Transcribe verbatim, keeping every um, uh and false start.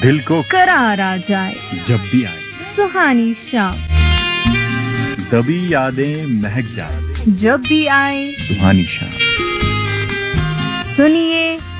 दिल को करार आ जाए जब भी आए सुहानी शाम, दबी यादें महक जाए जब भी आए सुहानी शाम। सुनिए